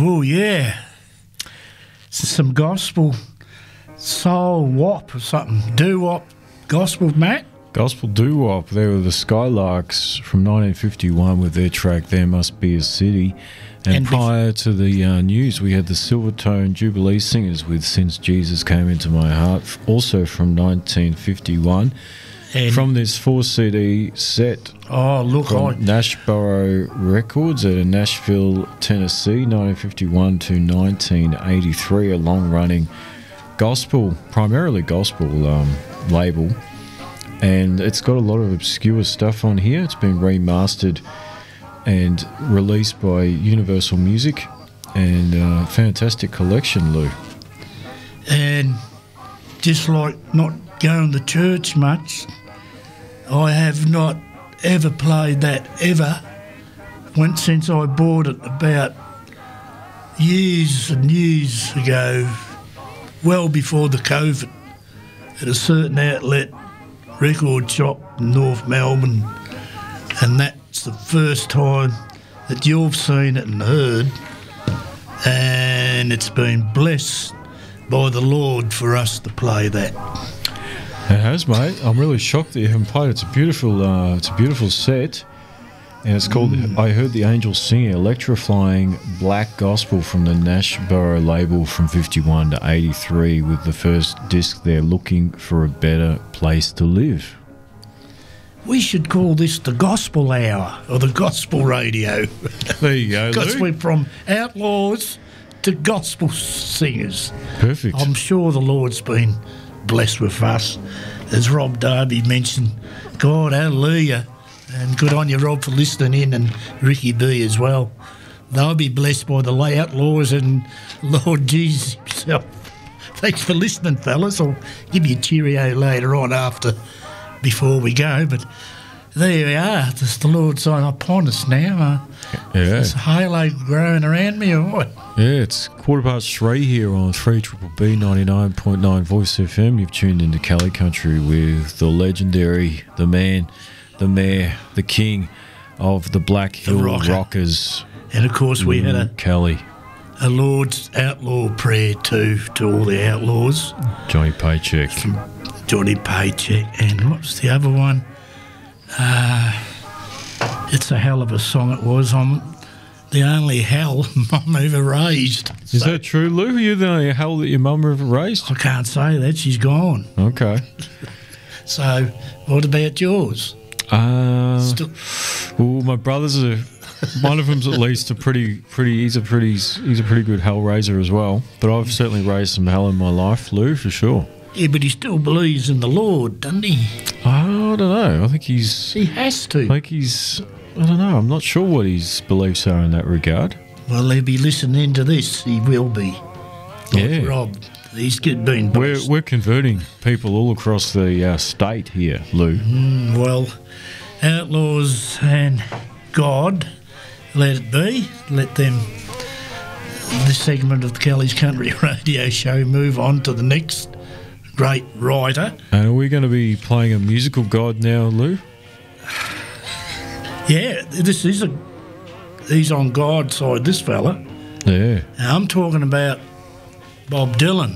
Oh, yeah. Some gospel soul wop or something. Doo-wop gospel, Matt? Gospel doo-wop. They were the Skylarks from 1951 with their track There Must Be a City. And prior to the news, we had the Silvertone Jubilee Singers with Since Jesus Came Into My Heart, also from 1951. And from this 4-CD set from Nashborough Records out of Nashville, Tennessee, 1951 to 1983, a long-running gospel, primarily gospel label. And it's got a lot of obscure stuff on here. It's been remastered and released by Universal Music, and fantastic collection, Lou. And just like not going to church much, I have not ever played that ever since I bought it about years and years ago, well before the COVID, at a certain outlet record shop in North Melbourne, and that's the first time that you've seen it and heard, and it's been blessed by the Lord for us to play that. It has, mate. I'm really shocked that you haven't played it. It's a beautiful set, and it's called I Heard the Angels Sing, electrifying black gospel from the Nashborough label from 51 to 83, with the first disc there, Looking for a Better Place to Live. We should call this the Gospel Hour, or the Gospel Radio. There you go, because Lou. we're from outlaws to gospel singers. Perfect. I'm sure the Lord's been blessed with us. As Rob Darby mentioned, God, hallelujah. And good on you, Rob, for listening in, and Ricky B as well. They'll be blessed by the outlaws and Lord Jesus himself. Thanks for listening, fellas. I'll give you a cheerio later on before we go, but there we are. It's the Lord's on upon us now. There's a halo growing around me, or what? Yeah, it's 3:15 here on 3BBB 99.9 Voice FM. You've tuned into Kelly Country with the legendary, the man, the mayor, the king of the Black Hill Rockers. And of course we had a Lord's outlaw prayer too, to all the outlaws. Johnny Paycheck. Johnny Paycheck. And what was the other one? It's a hell of a song it was. I'm the only hell Mum ever raised. Is that true, Lou? Are you the only hell that your mum ever raised? I can't say that. She's gone. Okay. So, what about yours? Well, my brothers are. One of them's at least a pretty. He's a pretty good hell raiser as well. But I've certainly raised some hell in my life, Lou, for sure. Yeah, but he still believes in the Lord, doesn't he? I don't know. I think he has to. I don't know. I'm not sure what his beliefs are in that regard. Well, he'll be listening to this. He will be. Like Rob. He's been blessed. We're converting people all across the state here, Lou. Well, outlaws and God, let it be. Let them, this segment of the Kelly's Country Radio Show, move on to the next great writer. And are we going to be playing a musical god now, Lou? Yeah, he's on God's side, this fella. Yeah. Now, I'm talking about Bob Dylan.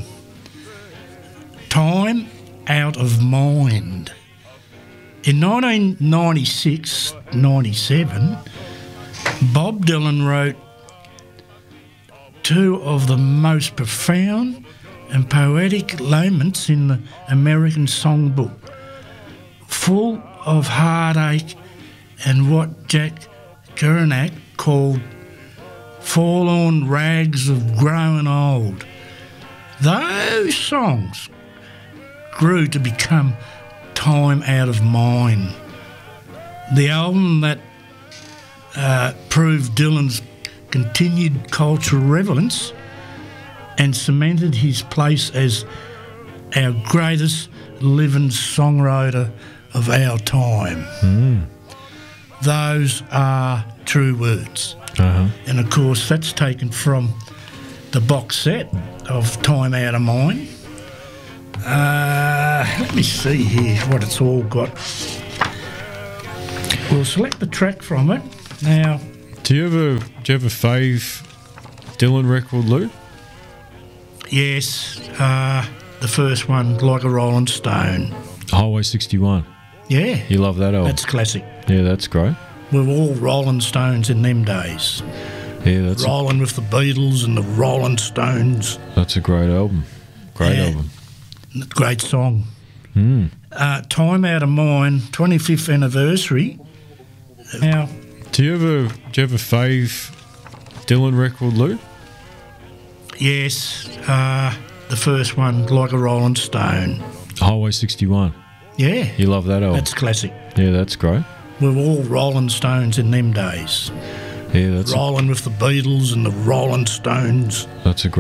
Time Out of Mind. In 1996-97, Bob Dylan wrote two of the most profound and poetic laments in the American songbook, full of heartache and what Jack Kerouac called forlorn rags of growing old. Those songs grew to become Time Out of Mind, the album that proved Dylan's continued cultural relevance and cemented his place as our greatest living songwriter of our time. Those are true words. And of course that's taken from the box set of Time Out of Mind. Let me see here what it's all got. We'll select the track from it. Now, do you have a fave Dylan record, Lou? Yes, the first one, Like a Rolling Stone. Highway 61. Yeah. You love that album? That's classic. Yeah, that's great. We were all Rolling Stones in them days. Yeah, that's rolling with the Beatles and the Rolling Stones. That's a great album. Great album. Great song. Time Out of Mind, 25th anniversary. Now, do you have a fave Dylan record, Lou? Yes, the first one, Like a Rolling Stone. Highway 61. Yeah. You love that album? That's classic. Yeah, that's great. We were all Rolling Stones in them days. Yeah, that's rolling with the Beatles and the Rolling Stones. That's a great